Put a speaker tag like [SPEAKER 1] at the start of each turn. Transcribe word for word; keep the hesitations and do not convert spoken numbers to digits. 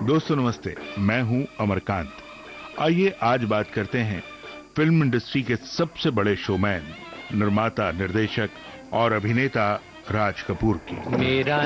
[SPEAKER 1] दोस्तों नमस्ते, मैं हूं अमरकांत। आइए आज बात करते हैं फिल्म इंडस्ट्री के सबसे बड़े शोमैन, निर्माता, निर्देशक और अभिनेता राज कपूर की।
[SPEAKER 2] मेरा